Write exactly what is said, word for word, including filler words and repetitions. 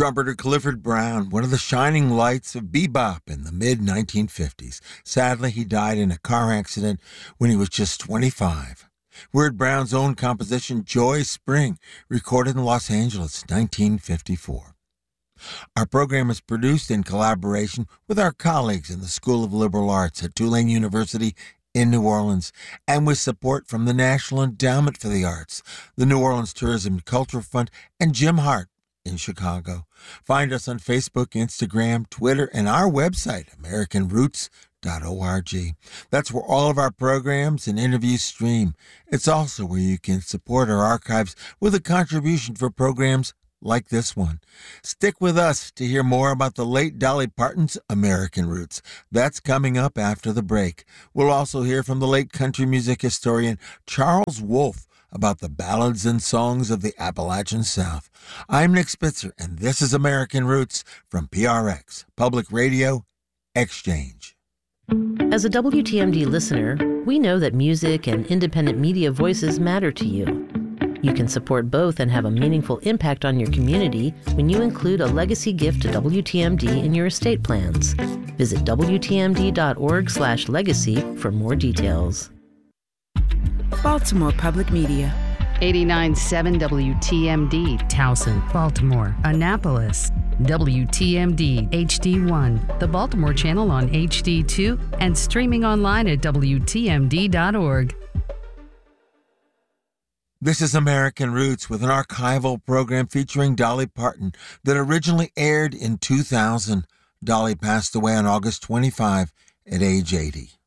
Trumpeter Clifford Brown, one of the shining lights of bebop in the mid nineteen fifties. Sadly, he died in a car accident when he was just twenty-five. We heard Brown's own composition, Joy Spring, recorded in Los Angeles, nineteen fifty-four. Our program is produced in collaboration with our colleagues in the School of Liberal Arts at Tulane University in New Orleans, and with support from the National Endowment for the Arts, the New Orleans Tourism and Culture Fund, and Jim Hart in Chicago. Find us on Facebook, Instagram, Twitter, and our website, American Roots dot org. That's where all of our programs and interviews stream. It's also where you can support our archives with a contribution for programs like this one. Stick with us to hear more about the late Dolly Parton's American Roots. That's coming up after the break. We'll also hear from the late country music historian Charles Wolfe about the ballads and songs of the Appalachian South. I'm Nick Spitzer, and this is American Roots from P R X, Public Radio Exchange. As a W T M D listener, we know that music and independent media voices matter to you. You can support both and have a meaningful impact on your community when you include a legacy gift to W T M D in your estate plans. Visit W T M D dot org slash legacy for more details. Baltimore Public Media. eighty-nine point seven W T M D. Towson, Baltimore, Annapolis. W T M D H D one, the Baltimore channel on H D two, and streaming online at W T M D dot org. This is American Roots with an archival program featuring Dolly Parton that originally aired in two thousand. Dolly passed away on August twenty-fifth at age eighty.